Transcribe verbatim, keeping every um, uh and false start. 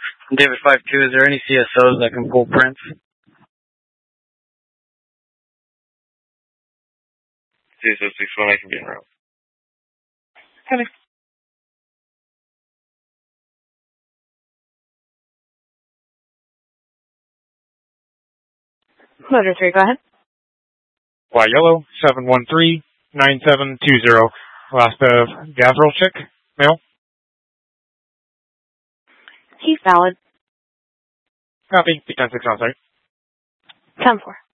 David five two, is there any C S Os that can pull prints? C S O six one, I can be en route. Heavy. Motor three, go ahead. Y Yellow, seven one three, nine seven two zero. Last of Gavril Chick, male. He's valid. Copy, B ten six on site. ten four.